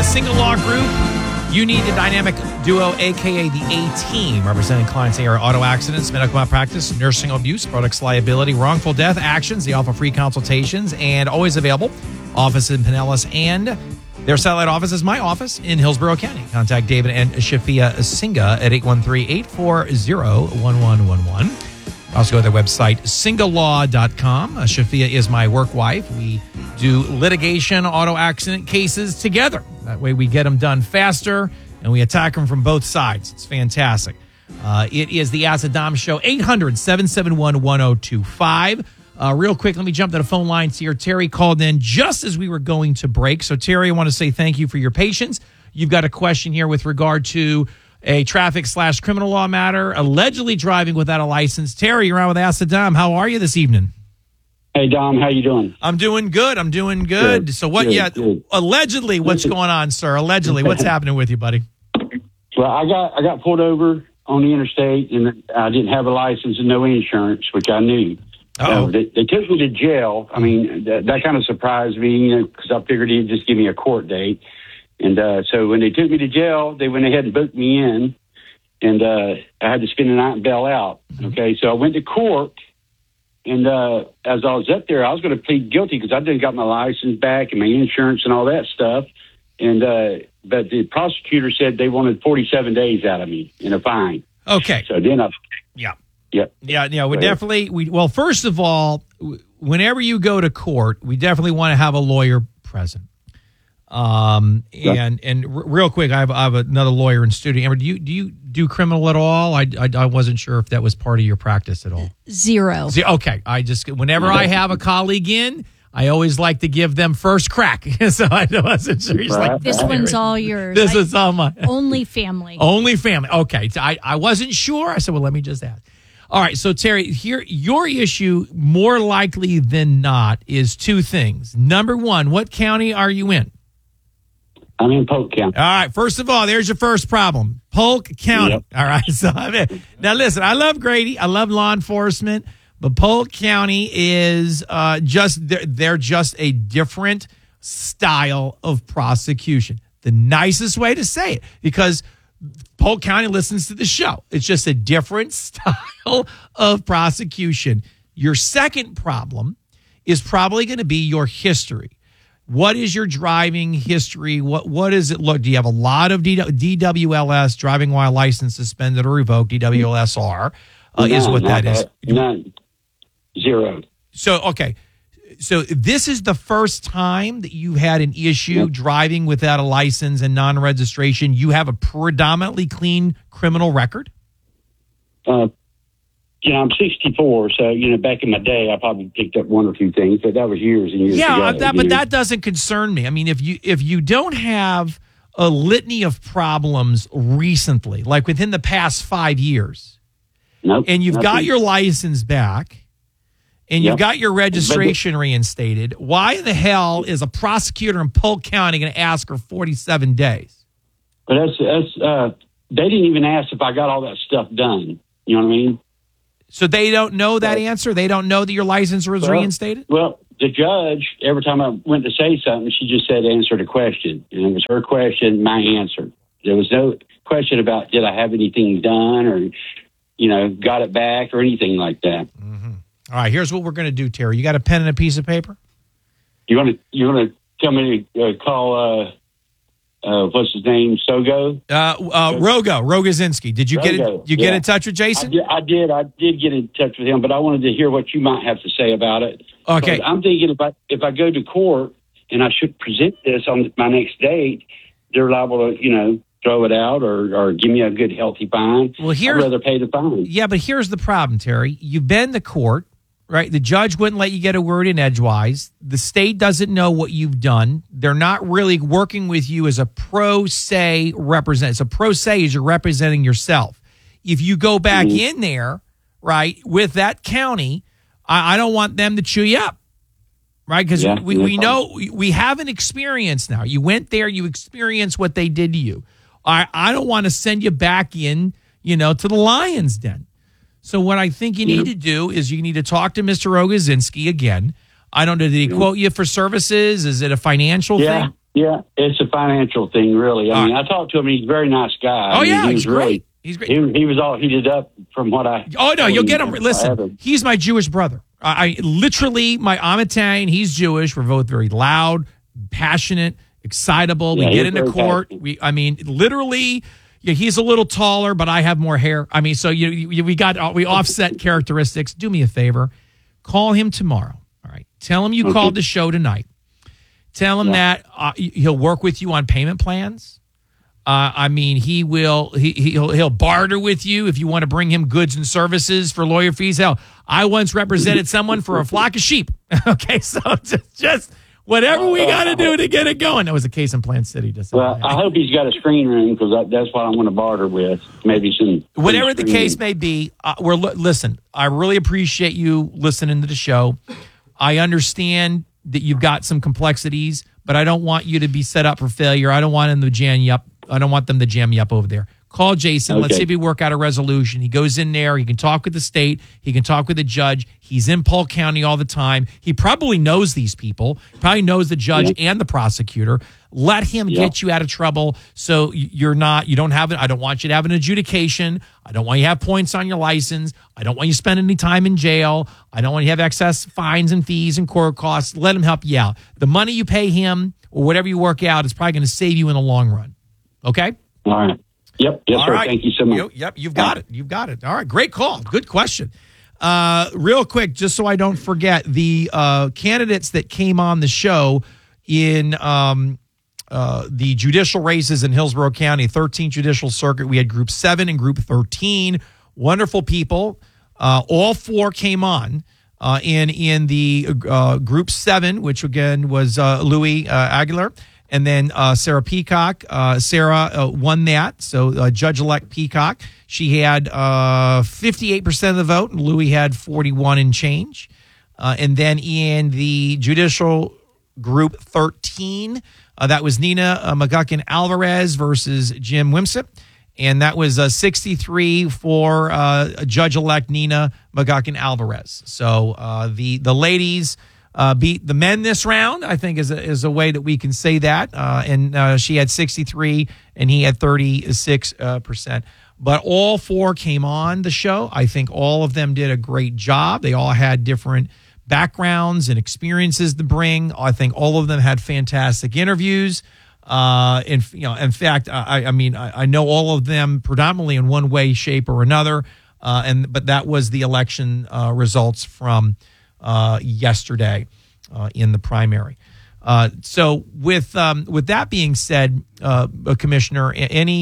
the Single Law Group. You need the dynamic duo, a.k.a. the A-Team, representing clients in auto accidents, medical malpractice, nursing abuse, products liability, wrongful death actions. They offer free consultations and always available. Office in Pinellas and their satellite office is my office in Hillsborough County. Contact David and Shafia Singa at 813-840-1111. Also go to their website, singlelaw.com. Shafia is my work wife. We do litigation, auto accident cases together. That way we get them done faster and we attack them from both sides. It's fantastic. It is the Ask the Dom Show, 800-771-1025. Real quick, let me jump to the phone lines here. Terry called in just as we were going to break. So, Terry, I want to say thank you for your patience. You've got a question here with regard to a traffic/criminal law matter, allegedly driving without a license. Terry, you're on with Ask the Dom. How are you this evening? Hey, Dom, how you doing? I'm doing good. Good. So what, Good. Allegedly, what's going on, sir? Allegedly, what's happening with you, buddy? Well, I got pulled over on the interstate, and I didn't have a license and no insurance, which I knew. They took me to jail. I mean, that kind of surprised me, because I figured he'd just give me a court date. And so when they took me to jail, they went ahead and booked me in, and I had to spend the night and bail out. Okay, so I went to court. And as I was up there, I was going to plead guilty because I didn't got my license back and my insurance and all that stuff. And but the prosecutor said they wanted 47 days out of me in a fine. Okay. So then Well, first of all, whenever you go to court, we definitely want to have a lawyer present. And real quick, I have another lawyer in studio. Amber, do you do criminal at all? I wasn't sure if that was part of your practice at all. Zero. Okay. Whenever I have a colleague in, I always like to give them first crack. So I wasn't sure. He's like, this one's all yours. This is all mine. Only family. Only family. Okay. I wasn't sure. I said, well, let me just ask. All right. So Terry, here, your issue more likely than not is two things. Number one, what county are you in? I'm in Polk County. All right. First of all, there's your first problem. Polk County. Yep. All right. So now listen, I love Grady. I love law enforcement, but Polk County is they're just a different style of prosecution. The nicest way to say it, because Polk County listens to the show. It's just a different style of prosecution. Your second problem is probably going to be your history. What is your driving history? What does it look? Do you have a lot of DWLS, driving while license suspended or revoked? DWLSR is what that is. None. Zero. So, okay. So this is the first time that you had an issue driving without a license and non-registration. You have a predominantly clean criminal record? I'm 64, so, back in my day, I probably picked up one or two things, but that was years and years ago. But that doesn't concern me. I mean, if you don't have a litany of problems recently, like within the past 5 years, and you've got your license back, and you've got your registration reinstated, why the hell is a prosecutor in Polk County going to ask for 47 days? But they didn't even ask if I got all that stuff done. You know what I mean? So they don't know that answer? They don't know that your license was reinstated? Well, the judge, every time I went to say something, she just said, answer the question. And it was her question, my answer. There was no question about did I have anything done or, got it back or anything like that. Mm-hmm. All right, here's what we're going to do, Terry. You got a pen and a piece of paper? You want to tell me to call... what's his name? Sogo? Rogozinski. Did you get in touch with Jason? I did get in touch with him, but I wanted to hear what you might have to say about it. Okay. I'm thinking if I go to court and I should present this on my next date, they're liable to, throw it out or give me a good healthy fine. Well, I'd rather pay the fine. Yeah, but here's the problem, Terry. You've been to court. Right, the judge wouldn't let you get a word in edgewise. The state doesn't know what you've done. They're not really working with you as a pro se representative. So pro se is you're representing yourself. If you go back in there, right, with that county, I don't want them to chew you up, right? Because we know we have an experience now. You went there, you experienced what they did to you. I don't want to send you back in, to the lion's den. So what I think you need to do is you need to talk to Mr. Rogozinski again. I don't know, did he quote you for services? Is it a financial thing? Yeah, it's a financial thing, really. I mean, I talked to him. He's a very nice guy. Oh, yeah, he he's was really, great. He's great. He was all heated up from what I. Oh, no, you'll get him. Listen, he's my Jewish brother. I'm Italian. He's Jewish. We're both very loud, passionate, excitable. Yeah, we get into court. Passionate. Literally, yeah, he's a little taller, but I have more hair. I mean, so we offset characteristics. Do me a favor. Call him tomorrow. All right. Tell him you called the show tonight. Tell him that he'll work with you on payment plans. He'll barter with you if you want to bring him goods and services for lawyer fees. Hell, I once represented someone for a flock of sheep. Okay, so just whatever we got to do to get it going. That was a case in Plant City. Well, I hope he's got a screen room because that's what I'm going to barter with. Maybe some. Whatever the case may be, listen. I really appreciate you listening to the show. I understand that you've got some complexities, but I don't want you to be set up for failure. I don't want them to jam you up. I don't want them to jam you up over there. Call Jason. Okay. Let's see if we work out a resolution. He goes in there. He can talk with the state. He can talk with the judge. He's in Polk County all the time. He probably knows these people. Probably knows the judge and the prosecutor. Let him get you out of trouble so you don't have it. I don't want you to have an adjudication. I don't want you to have points on your license. I don't want you to spend any time in jail. I don't want you to have excess fines and fees and court costs. Let him help you out. The money you pay him or whatever you work out is probably going to save you in the long run. Okay? All right. Yep. Yes, sir. Right. Thank you so much. You've got it. You've got it. All right. Great call. Good question. Real quick, just so I don't forget, the candidates that came on the show in the judicial races in Hillsborough County, 13th Judicial Circuit, we had Group 7 and Group 13. Wonderful people. All four came on. In the Group 7, which again was Louis Aguilar, and then Sarah Peacock. Sarah won that. So Judge-elect Peacock, she had 58% of the vote, and Louis had 41 and change. And then in the Judicial Group 13, that was Nina McGuckin Alvarez versus Jim Wimsett. And that was 63 for Judge-elect Nina McGuckin Alvarez. So the ladies beat the men this round, I think is a way that we can say that. And she had 63 and he had 36%. But all four came on the show. I think all of them did a great job. They all had different backgrounds and experiences to bring. I think all of them had fantastic interviews. In fact, I know all of them predominantly in one way, shape, or another. But that was the election results from yesterday in the primary. So with that being said, Commissioner,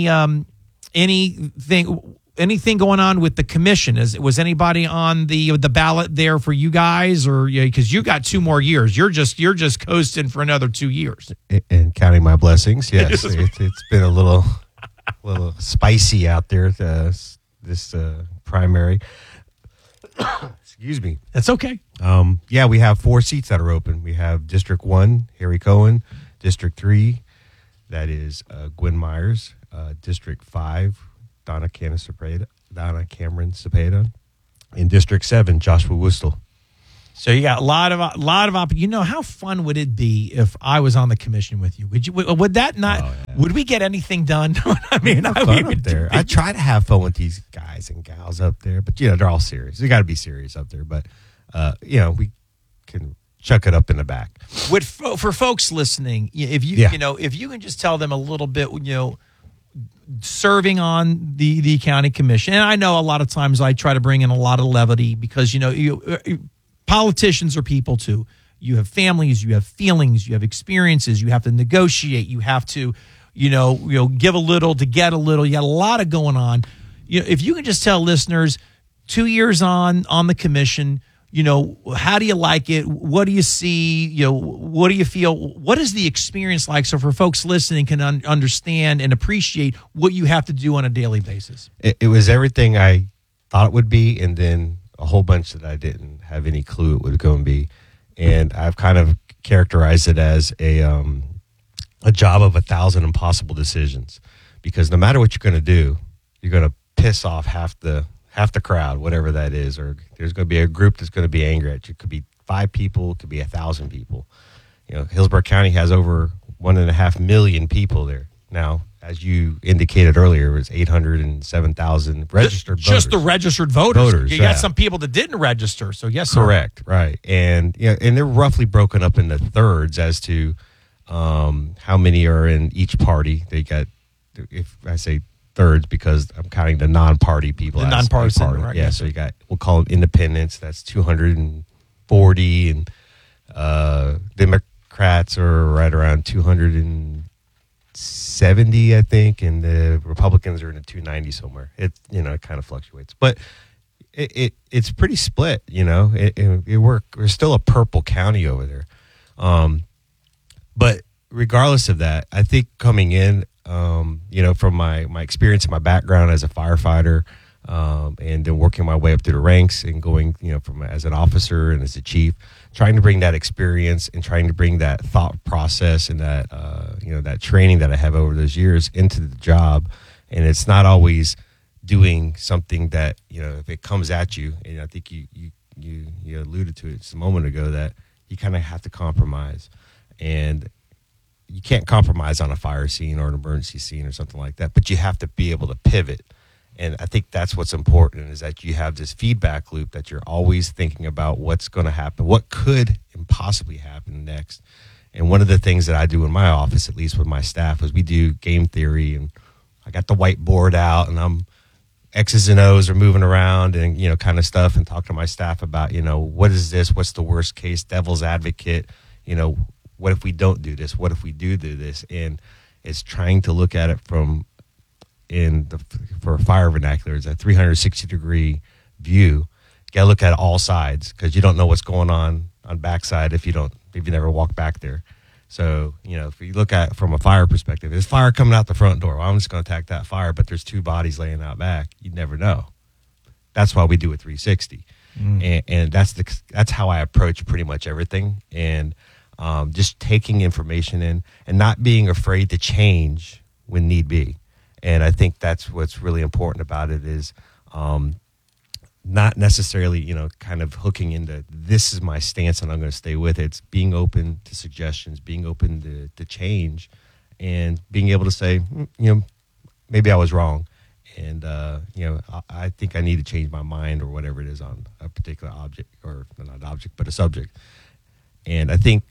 anything going on with the commission? Was anybody on the ballot there for you guys, or because you got 2 more years? You're just coasting for another 2 years. And counting my blessings, yes, it's been a little spicy out there this primary. Excuse me. That's okay. We have 4 seats that are open. We have District 1, Harry Cohen. District 3, that is Gwen Myers. District 5, Donna Cameron Cepeda. In District 7, Joshua Wustel. So you got a lot of how fun would it be if I was on the commission with you? Would that not? Oh, yeah. Would we get anything done? I try to have fun with these guys and gals up there, but they're all serious. They got to be serious up there, but we can chuck it up in the back. For folks listening, if you can just tell them a little bit, serving on the county commission, and I know a lot of times I try to bring in a lot of levity because politicians are people too. You have families, you have feelings, you have experiences, you have to negotiate, you have to, give a little to get a little. You got a lot of going on. If you can just tell listeners, 2 years on the commission, how do you like it? What do you see? What do you feel? What is the experience like? So for folks listening can understand and appreciate what you have to do on a daily basis. It was everything I thought it would be, and then a whole bunch that I didn't have any clue it was going to be. And I've kind of characterized it as a job of 1,000 impossible decisions, because no matter what you're going to do, you're going to piss off half the crowd, whatever that is, or there's going to be a group that's going to be angry at you. It could be 5 people, it could be 1,000 people. Hillsborough County has over 1.5 million people there. Now, as you indicated earlier, it was 807,000 registered voters. Just the registered voters. You yeah. got some people that didn't register. So yes, sir. Correct, right. And and they're roughly broken up into thirds as to how many are in each party. They got, if I say thirds, because I'm counting the non-party people. The as nonpartisan, a party. right? Yeah, Yes, so you got, we'll call them independents. That's 240, and Democrats are right around 270, I think, and the Republicans are in the 290 somewhere. It it kind of fluctuates, but it's pretty split. We're still a purple county over there, but regardless of that, I think coming in, from my experience and my background as a firefighter, and then working my way up through the ranks and going, from as an officer and as a chief, trying to bring that experience and trying to bring that thought process and that, that training that I have over those years into the job. And it's not always doing something that, if it comes at you, and I think you alluded to it just a moment ago, that you kind of have to compromise. And you can't compromise on a fire scene or an emergency scene or something like that, but you have to be able to pivot. And I think that's what's important, is that you have this feedback loop that you're always thinking about what's going to happen, what could possibly happen next. And one of the things that I do in my office, at least with my staff, is we do game theory, and I got the whiteboard out, and I'm X's and O's are moving around and, kind of stuff, and talk to my staff about, what is this? What's the worst case? Devil's advocate, what if we don't do this? What if we do this? And it's trying to look at it for a fire vernacular, it's a 360-degree view. You got to look at all sides, because you don't know what's going on backside if you never walk back there. So, if you look at it from a fire perspective, there's fire coming out the front door. Well, I'm just going to attack that fire, but there's 2 bodies laying out back. You never know. That's why we do a 360. And that's how I approach pretty much everything. And just taking information in and not being afraid to change when need be. And I think that's what's really important about it, is not necessarily, kind of hooking into, this is my stance and I'm going to stay with it. It's being open to suggestions, being open to change, and being able to say, maybe I was wrong. And, I think I need to change my mind, or whatever it is, on a particular object, or not object, but a subject. And I think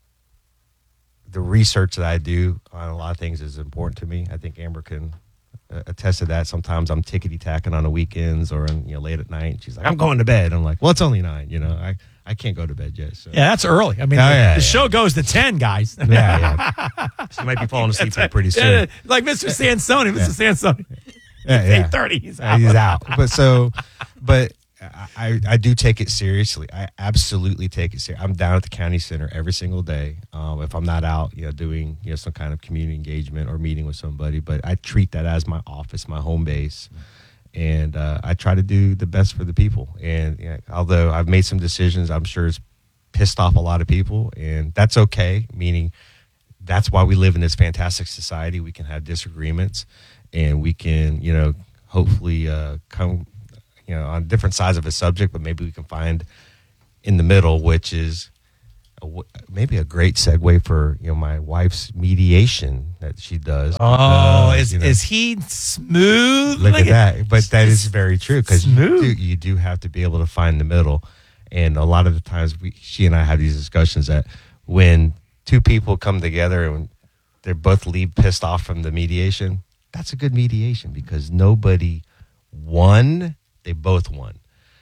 the research that I do on a lot of things is important to me. I think Amber can attest to that. Sometimes I'm tickety-tacking on the weekends or late at night. She's like, I'm going to bed. I'm like, well, it's only 9. I can't go to bed yet. So. Yeah, that's early. I mean, the show goes to 10, guys. Yeah. She might be falling asleep pretty soon. Yeah, like Mr. Sansoni. Mr. Sansoni. Yeah. 8:30. He's out. But I do take it seriously. I absolutely take it seriously. I'm down at the county center every single day. If I'm not out, doing some kind of community engagement or meeting with somebody, but I treat that as my office, my home base, and I try to do the best for the people. And although I've made some decisions, I'm sure it's pissed off a lot of people, and that's okay. Meaning, that's why we live in this fantastic society. We can have disagreements, and we can, hopefully come, on different sides of a subject, but maybe we can find in the middle, which is maybe a great segue for, my wife's mediation that she does. Oh, is he smooth? Look at that. But that is very true, because you do have to be able to find the middle. And a lot of the times she and I have these discussions that when 2 people come together and they both leave pissed off from the mediation, that's a good mediation, because nobody won. They both won.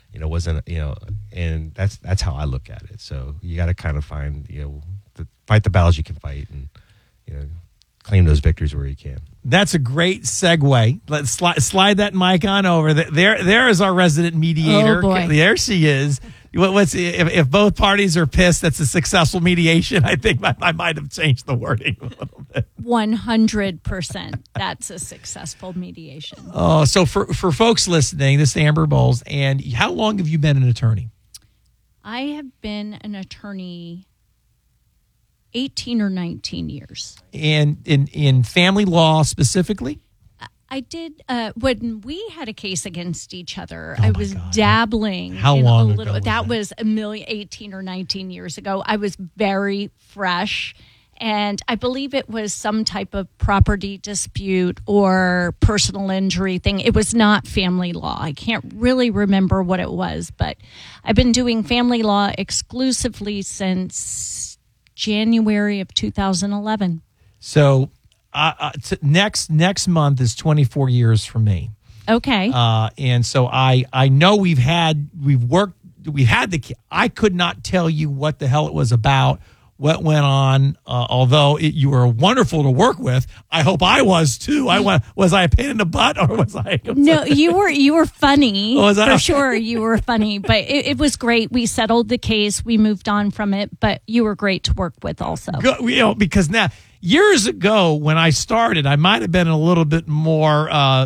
And that's how I look at it. So you got to kind of find, fight the battles you can fight, and, claim those victories where you can. That's a great segue. Let's slide that mic on over. There is our resident mediator. Oh, boy. There she is. If both parties are pissed, that's a successful mediation. I think I might have changed the wording a little bit. 100%. That's a successful mediation. Oh, so for folks listening, this is Amber Bowles. And how long have you been an attorney? I have been an attorney 18 or 19 years. And in family law specifically? I did, when we had a case against each other, I was dabbling. How in long a ago little, was that was 18 or 19 years ago. I was very fresh. And I believe it was some type of property dispute or personal injury thing. It was not family law. I can't really remember what it was, but I've been doing family law exclusively since January of 2011. So next month is 24 years for me. Okay. And so I know we had I could not tell you what the hell it was about, what went on, although you were wonderful to work with. I hope I was too. Was I a pain in the butt, or was I? No, you were funny. Was I? For sure, you were funny. But it was great. We settled the case. We moved on from it. But you were great to work with also. Because now, years ago when I started, I might have been a little bit more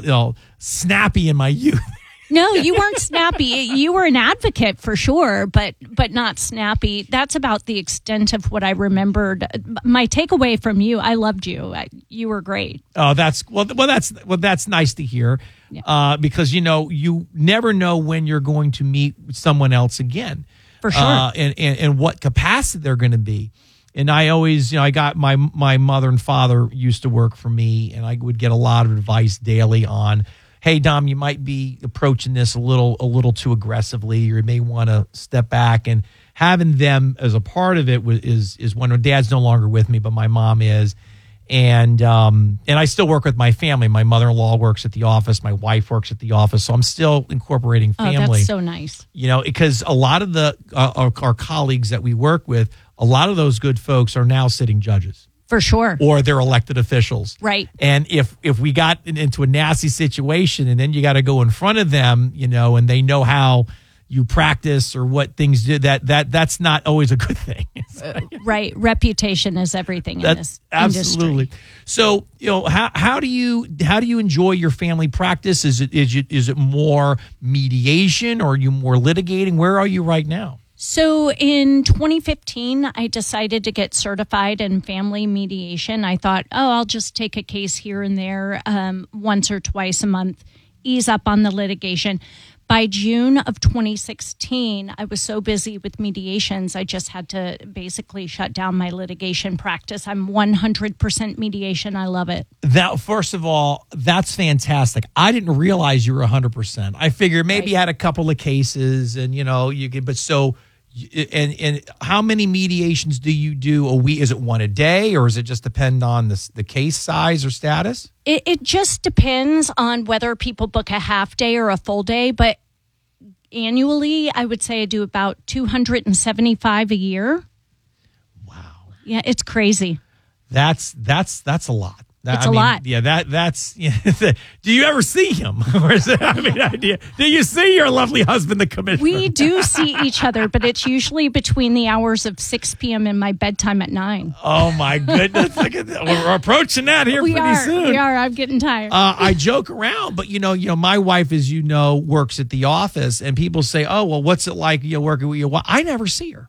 snappy in my youth. No, you weren't snappy. You were an advocate for sure, but not snappy. That's about the extent of what I remembered. My takeaway from you, I loved you. You were great. Oh, that's nice to hear. Yeah. Because you never know when you're going to meet someone else again. For sure. And what capacity they're going to be. And I always, I got my mother and father used to work for me, and I would get a lot of advice daily on, hey, Dom, you might be approaching this a little too aggressively, or you may want to step back. And having them as a part of it is when Dad's no longer with me, but my mom is. And I still work with my family. My mother-in-law works at the office. My wife works at the office. So I'm still incorporating family. Oh, that's so nice. Because a lot of our colleagues that we work with, a lot of those good folks are now sitting judges. For sure. Or they're elected officials. Right. And if we got into a nasty situation and then you got to go in front of them, and they know how you practice or what things do, that's not always a good thing. Right. Reputation is everything in this absolutely. industry. So, how do you enjoy your family practice? Is it more mediation, or are you more litigating? Where are you right now? So in 2015, I decided to get certified in family mediation. I thought, I'll just take a case here and there once or twice a month, ease up on the litigation. By June of 2016, I was so busy with mediations, I just had to basically shut down my litigation practice. I'm 100% mediation. I love it. That, first of all, that's fantastic. I didn't realize you were 100%. I figured maybe you had a couple of cases and, you could, but so, and how many mediations do you do a week? Is it one a day, or does it just depend on the case size or status? It just depends on whether people book a half day or a full day, but annually, I would say I do about 275 a year. Wow. Yeah, it's crazy. That's a lot. It's a lot. Yeah, that's. Yeah, do you ever see him? Or is it, do you see your lovely husband, the commissioner? We do see each other, but it's usually between the hours of 6 p.m. and my bedtime at 9. Oh my goodness! Look at that. We're approaching that here pretty soon. We are. I'm getting tired. I joke around, but my wife, as you know, works at the office, and people say, "Oh, well, what's it like working with your wife?" I never see her.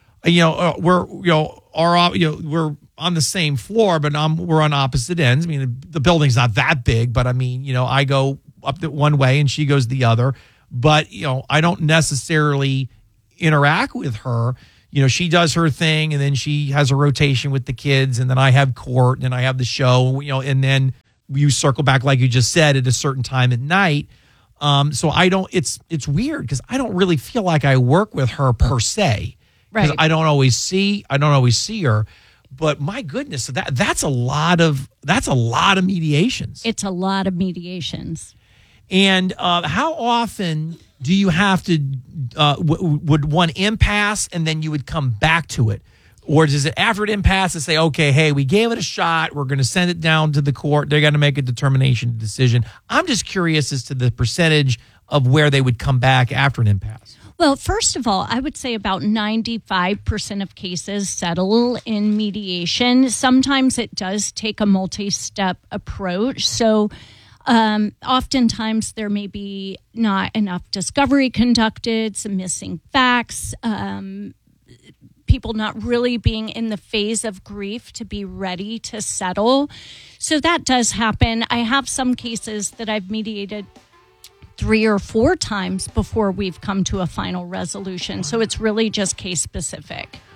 We're on the same floor, but we're on opposite ends. I mean, the building's not that big, but I go up one way and she goes the other. But, I don't necessarily interact with her. She does her thing, and then she has a rotation with the kids, and then I have court, and then I have the show, and then you circle back, like you just said, at a certain time at night. So I don't, it's weird because I don't really feel like I work with her per se. Because I don't always see her. But my goodness, that's a lot of mediations. It's a lot of mediations. And how often do you have to would one impasse and then you would come back to it, or does it after it impasse to say, okay, hey, we gave it a shot, we're going to send it down to the court, they're going to make a decision. I'm just curious as to the percentage of where they would come back after an impasse. Well, first of all, I would say about 95% of cases settle in mediation. Sometimes it does take a multi-step approach. So oftentimes there may be not enough discovery conducted, some missing facts, people not really being in the phase of grief to be ready to settle. So that does happen. I have some cases that I've mediated 3 or 4 times before we've come to a final resolution. So it's really just case specific.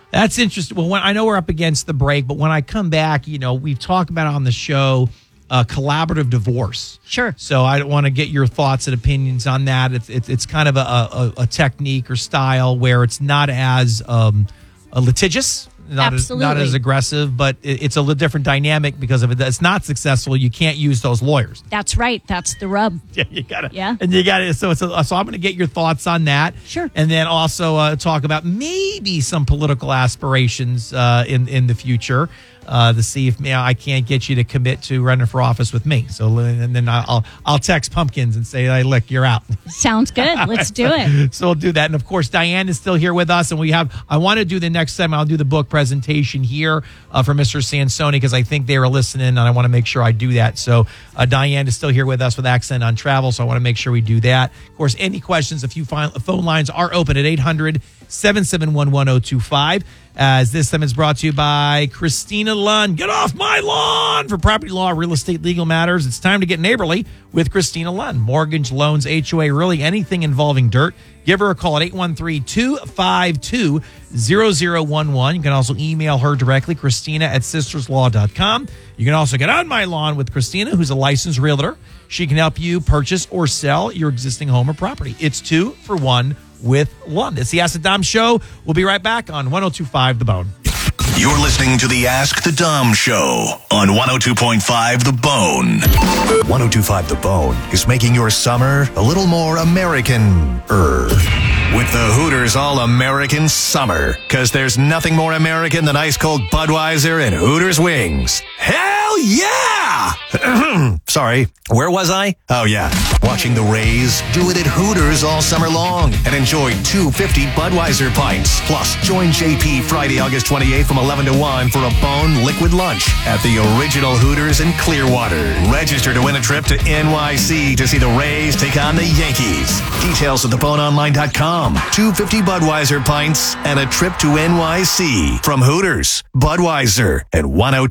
That's interesting. Well, I know we're up against the break, but when I come back, we've talked about on the show collaborative divorce. Sure. So I want to get your thoughts and opinions on that. It's kind of a technique or style where it's not as litigious. Not as aggressive, but it's a little different dynamic because if it's not successful, you can't use those lawyers. That's right. That's the rub. Yeah, you got it. Yeah. And you got it. So I'm going to get your thoughts on that. Sure. And then also talk about maybe some political aspirations in the future to see if I can't get you to commit to running for office with me. So and then I'll text Pumpkins and say, hey, look, you're out. Sounds good. Let's do it. So we'll do that. And of course, Diane is still here with us. And I want to do the next time. I'll do the book presentation here for Mr. Sansoni because I think they were listening and I want to make sure I do that. So Diane is still here with us with Accent on Travel. So I want to make sure we do that. Of course, any questions, a few phone lines are open at 800-771-1025. As this time is brought to you by Christina Lunn. Get off my lawn for property law, real estate, legal matters. It's time to get neighborly with Christina Lunn. Mortgage, loans, HOA, really anything involving dirt. Give her a call at 813-252-0011. You can also email her directly, Christina@sisterslaw.com. You can also get on my lawn with Christina, who's a licensed realtor. She can help you purchase or sell your existing home or property. It's 2 for 1 with Lund. It's the Ask the Dom Show. We'll be right back on 102.5 The Bone. You're listening to the Ask the Dom Show on 102.5 The Bone. 102.5 The Bone is making your summer a little more American-er. With the Hooters All-American Summer. Because there's nothing more American than ice-cold Budweiser and Hooters wings. Hell yeah! Sorry, where was I? Oh, yeah. Watching the Rays do it at Hooters all summer long and enjoy 250 Budweiser pints. Plus, join JP Friday, August 28th from 11 to 1 for a Bone Liquid Lunch at the original Hooters in Clearwater. Register to win a trip to NYC to see the Rays take on the Yankees. Details at theboneonline.com. 250 Budweiser pints and a trip to NYC from Hooters, Budweiser, and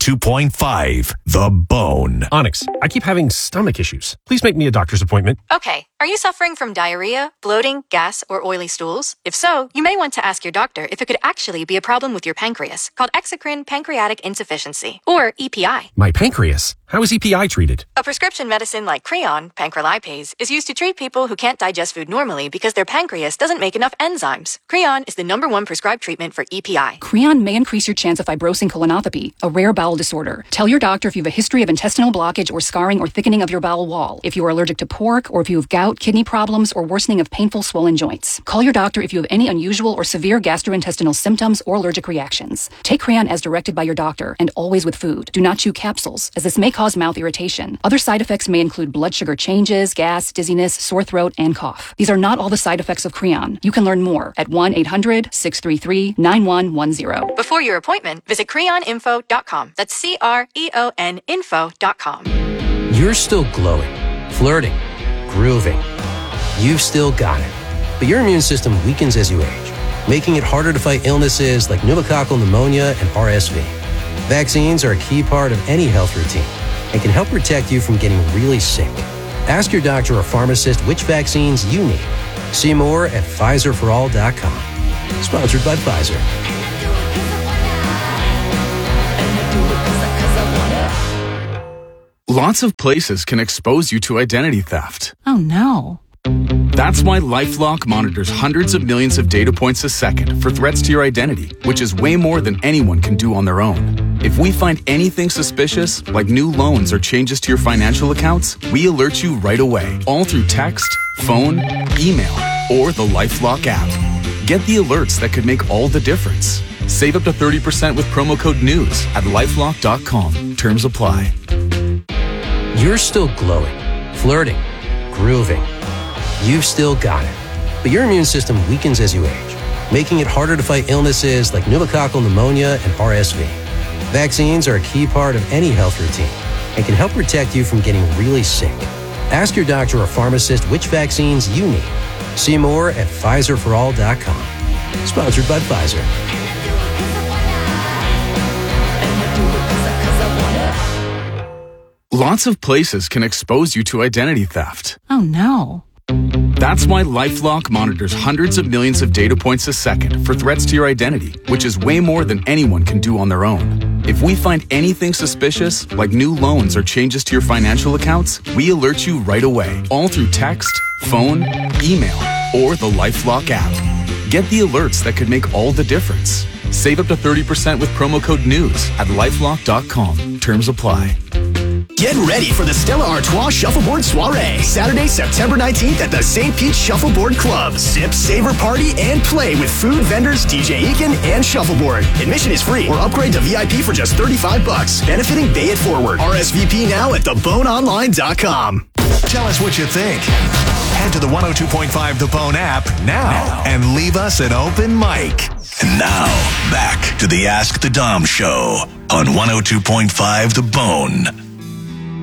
102.5 The Bone. Onyx, I keep having stomach issues. Please make me a doctor's appointment. Okay. Are you suffering from diarrhea, bloating, gas, or oily stools? If so, you may want to ask your doctor if it could actually be a problem with your pancreas, called exocrine pancreatic insufficiency, or EPI. My pancreas? How is EPI treated? A prescription medicine like Creon, pancrelipase, is used to treat people who can't digest food normally because their pancreas doesn't make enough enzymes. Creon is the #1 prescribed treatment for EPI. Creon may increase your chance of fibrosing colonopathy, a rare bowel disorder. Tell your doctor if you have a history of intestinal blockage or scarring or thickening of your bowel wall, if you are allergic to pork, or if you have gout, kidney problems, or worsening of painful swollen joints. Call your doctor if you have any unusual or severe gastrointestinal symptoms or allergic reactions. Take Creon as directed by your doctor, and always with food. Do not chew capsules, as this may cause mouth irritation. Other side effects may include blood sugar changes, gas, dizziness, sore throat, and cough. These are not all the side effects of Creon. You can learn more at 1-800-633-9110. Before your appointment, visit creoninfo.com. That's CREON info.com. You're still glowing, flirting, grooving. You've still got it. But your immune system weakens as you age, making it harder to fight illnesses like pneumococcal pneumonia and RSV. Vaccines are a key part of any health routine and can help protect you from getting really sick. Ask your doctor or pharmacist which vaccines you need. See more at PfizerForAll.com. Sponsored by Pfizer. Lots of places can expose you to identity theft. Oh, no. That's why LifeLock monitors hundreds of millions of data points a second for threats to your identity, which is way more than anyone can do on their own. If we find anything suspicious, like new loans or changes to your financial accounts, we alert you right away, all through text, phone, email, or the LifeLock app. Get the alerts that could make all the difference. Save up to 30% with promo code NEWS at LifeLock.com. Terms apply. You're still glowing, flirting, grooving. You've still got it. But your immune system weakens as you age, making it harder to fight illnesses like pneumococcal pneumonia and RSV. Vaccines are a key part of any health routine and can help protect you from getting really sick. Ask your doctor or pharmacist which vaccines you need. See more at PfizerForAll.com. Sponsored by Pfizer. Lots of places can expose you to identity theft. Oh, no. That's why LifeLock monitors hundreds of millions of data points a second for threats to your identity, which is way more than anyone can do on their own. If we find anything suspicious, like new loans or changes to your financial accounts, we alert you right away, all through text, phone, email, or the LifeLock app. Get the alerts that could make all the difference. Save up to 30% with promo code NEWS at LifeLock.com. Terms apply. Get ready for the Stella Artois Shuffleboard Soiree, Saturday, September 19th at the St. Pete Shuffleboard Club. Sip, savor, party, and play with food vendors, DJ Eakin, and Shuffleboard. Admission is free or upgrade to VIP for just $35, benefiting Bay It Forward. RSVP now at theboneonline.com. Tell us what you think. Head to the 102.5 The Bone app now and leave us an open mic. And now, back to the Ask the Dom Show on 102.5 The Bone.